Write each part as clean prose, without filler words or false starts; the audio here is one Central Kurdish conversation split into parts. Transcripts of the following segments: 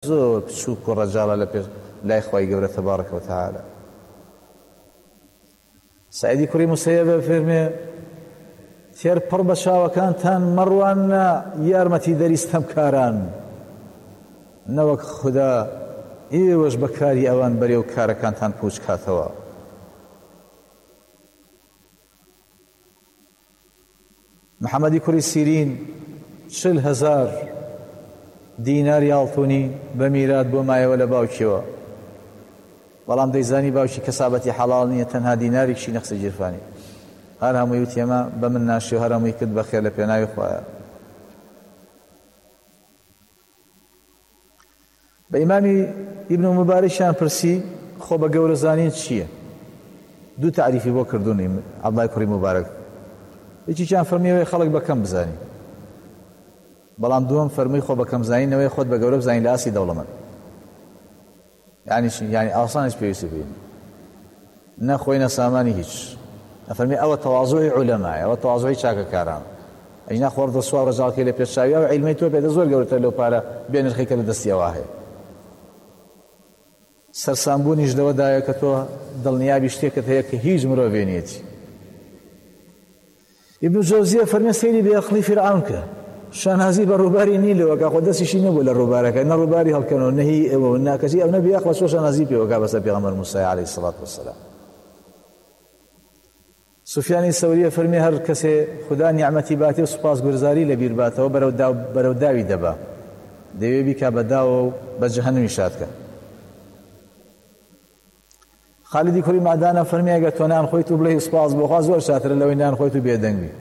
زۆر بچووک و ڕەجاڵە لە پێش لای خوای گەورە تەبارەکە و تەعالە. سەعیدی کوڕی موسەیەب فێرمێ تێر پڕ بە چاوەکانتان مەڕوانە یارمەتی دەریستەمکاران نەوەک خوددا ئێوەش بەکاری ئەوان بەرێو کارەکانتان پوچ کاتەوە. محەممەدی کوڕی سیرین 40,000 دیناری ئاڵتوونی بە میرات بۆ مایەوە لە باوکیەوە، بەڵام دەیزانی باوکی کەسابەتی حەڵاڵ نییە، تەنها دینارێکی نەخسە جیرفانی. هەر هەمووی وتێمە بە من ناشی و هەر هەمووی کرد بەخێر لە پێناوی خوایە. بە ئیمامی ئیبن مبارەکیان پرسی خۆ بە گەورەزانین چییە؟ دوو تعریفی بۆ کردوونی عەبدوڵای کوڕی مبارەک. یەکێکیان فەرمیەوەی خەڵک بەکەم بزانی، بەڵام دووەم فەرمووی خۆ بەکەم زانینەوەی خۆت بە گەورە بزانین لە ئاسی دەوڵەمەند. یعنی چی؟ یعنی ئاسانش پێویستی بین نەخۆی نەسامانی هیچ. ئەفەرمی ئەوە تەواضوعی عولەمایە، ئەوە تەواضوعی چاکەکاران. ئەینا خۆردە سوار ڕەجاڵکەی لە پێشچاوی و عیلمەی تۆ پێدە زۆر گەورەتر لەو پارە بێ نرخێکە لە دەستیەوە هەیە. سەرسامبوونیش لەوەدایە کە تۆ دڵنیابی شتێکت هەیە کە هیچ مرۆڤێنیەتی. ئیبن جەوزیە فەرمێ سەیری بێعەقڵی فیرعەون کە شانازی بە ڕووباری نیلەوە کە خۆ دەستیشی نەبوو لە ڕووبارەکە، نە ڕووباری هەڵکەنەوە نەهی ئەوە ناکەسی ئەو نەبێ عەقڵە چۆ شانازی پێوەکا بەسەر پێغەمبەر موسای عەلەیهی سەڵات وەسەلام. سوفیانی سەوریە فەرمێ هەر کەسێ خوددا نیعمەتی باتێ و سوپاسگوزاری لەبیر باتەوە بەرەو داوی دەبا، دەوێ بیکا بە داوە و بە جەهەنەمی شادکە. خالیدی کوڕی معدانە فەرمێ ئەگەر تۆ نان خۆیت و بڵێ سوپاس بۆخوا زۆر شاترە لەوەی نان خۆیت و بێدەنگی.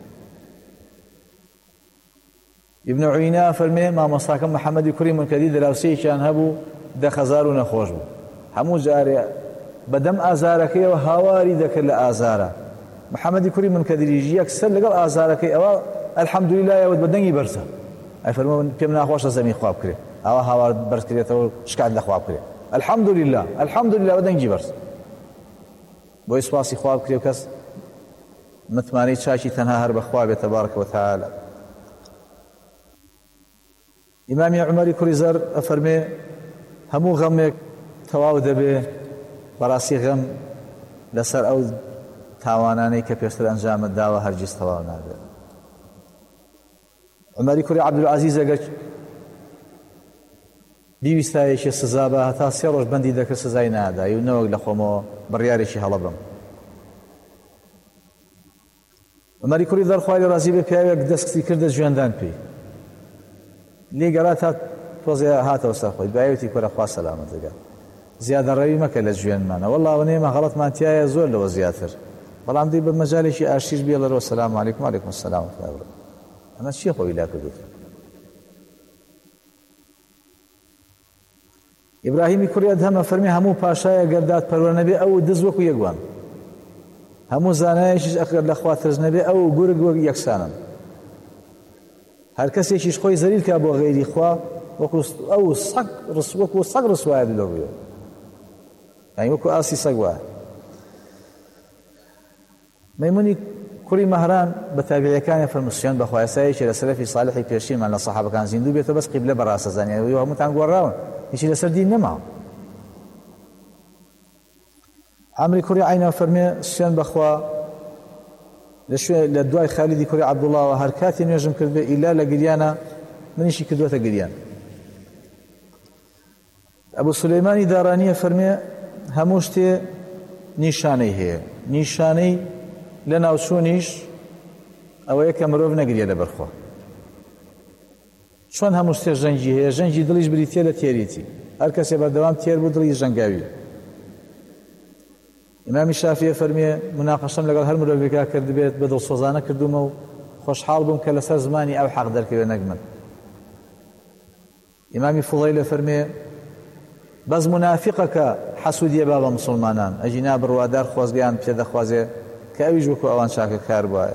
ابن عوینە فەرمێ مامۆستاکەم محەممەدی کوڕی منکەدی دراوسەیەکیان هەبوو 10,000 و نەخۆش بوو، هەموو جارێ بەدەم ئازارەکەیەوە هاواری دەکرد لە ئازارە. محەممەدی کوڕی منکەدیریژ یەکسەر لەگەڵ ئازارەکەی ئەوە ئەلحەمدولیلایەوە بەدەنگی بەرزە، ئەفەرمێ پێم ناخۆشە زەمی خواب بکرێ، ئەوە هاوار بەرز کرێتەوە شکات لە خواب بکرێ، ئەلحەمدولیلا ئەلحەمدولیلا بەدەنگی بەرز. بۆی سوپاسی خواب بکرێ و کەس متمانەی چاکی تەنها هەر بەخوا بێت تەبارەکە و تەعالە. ئیمامی عومەری کوڕی زەر ئەفەرمێ هەموو غەمێک تەواو دەبێ، بەڕاستی غەم لەسەر ئەو تاوانانەی کە پێشتر ئەنجامت داوە هەرگیز تەواو نابێت. عومەری کوڕی عەبدولعەزیز ئەگەر بیویستایەکی سزا بە هەتا 3 ڕۆژ بەندی دەکرد سزای نادایی و نەوەک لە خۆمەوە بڕیارێکی هەڵەبم. عومەری کوڕی دەرخوای لە ڕازی بێ پیاوێک دەستی کردە ژوێندان پێی لێگەڕا تا تۆزێ هاتەوە سەر خۆی بایەتی کوڕە خوا سەلامەت دەگات زیادە ڕەوی مەکە لە ژوێنمانە وەڵڵاوە نێمە غەڵەتمان تایە زۆر لەوە زیاتر بەڵام دی بە مەجالێکی ئاشتیش بێ لەرەوە سەلام عەلەیکم وعەلەیکم السەلام ئەمە چییە خۆی لا کردوت. ئیبراهیمی کوڕی ئەدهەمە فەرمی هەموو پاشایە گەردات پەروەر نەبێ ئەو دز وەکو یەکوان، هەموو زانایەکیش ئەگەر لە خوا ترس نەبێ ئەو گورگ وەک یەکسانن. هەر کەسێکیش خۆی زەلیل کا بۆ غەیری خوا وەکو ئەو سەگ وەکو سەگ ڕسوایە لەوێ، یعنی وەکو ئاسی سەگ وایە. مەیمونی کوڕی مەهران بە تابعیەکانی فەرمووسیان بە خوایسایەکی لە سەلەفی صالحی پێشینمان لە سەحابەکان زیندوو بێتەوە بەس قیبلە بەڕاستە زانیاری و هەمووتان گۆڕاون هیچی لەسەر دین نەما. عەمری کوڕی عەینە فەرمێ سوێن بەخوا لە دوای خالیدی کوڕی عەبدوڵڵاوە هەر کاتی نوێژم کرد بێ ئیلا لە گریانە منیشی کردوەتە گریان. ئەبوو سولەیمانی دارانیە فەرمێ هەموو شتێ نیشانەی هەیە، نیشانەی لە ناوچوونیش ئەوەیە کە مرۆڤ نەگرێ لەبەرخوا. چۆن هەموو شتێ ژەنگی هەیە، ژەنگی دڵیش بریتێ لە تێریتی، هەر کەسێ بەردەوام تێر بوو دڵی ژەنگاوی. ئیمامی شافیە فەرمێ مناقەشەم لەگەڵ هەر مرۆڤێکا کرد بێت بە دڵسۆزانە کردومە و خۆشحاڵ بووم کە لەسەر زمانی ئەو حەق دەرکەوێ نەک من. ئیمامی فوڵەیلە فەرمێ بەس منافقەکە حەسوودیە با بە مسڵمانان ئەجینا بڕوادار خۆزگەیان پێدەخوازێ کە ئەویش وەکو ئەوان چاکە کار بواە.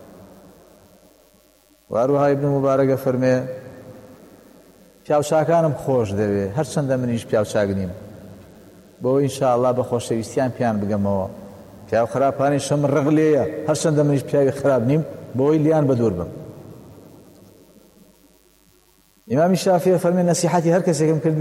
واروها ئیبن مبارەکە فەرمێ پیاوچاکانم خۆش دەوێ هەرچەندە منیش پیاوچاک نیم بۆ ئینشاءالله بە خۆشەویستیان پیان بگەمەوە. پیاو خراپانی شەم ڕق لێیە هەرچەندە منیش پیاوی خراپ نیم بۆی لیان بە دوور بم. ئیمامی شافیە فەرمێ نەسیحەتی هەر کەسێکم کرد